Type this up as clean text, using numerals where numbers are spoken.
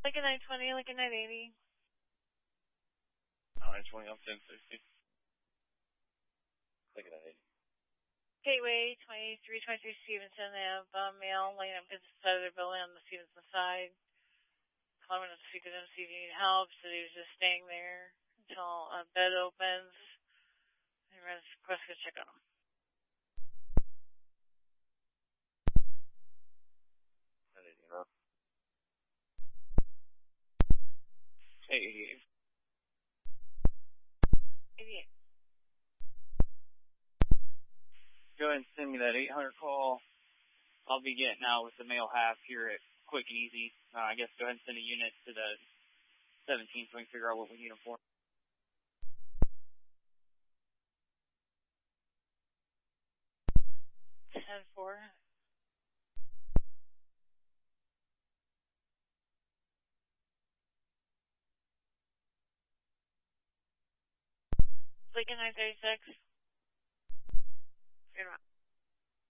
Like a 920, like a 980. 920 on 1060. Like a 980. Gateway 2323 Stevenson. They have mail laying up against the side of their building on the Stevenson side. Calling to speak to them, see if you need help. So he was just staying there until bed opens. And runs across to check on him. Hey, 88. go ahead and send me that 800 call. I'll be getting out with the mail half here at Quick and Easy. I guess go ahead and send a unit to the 17 so we can figure out what we need them for. Ten four. Like a 936.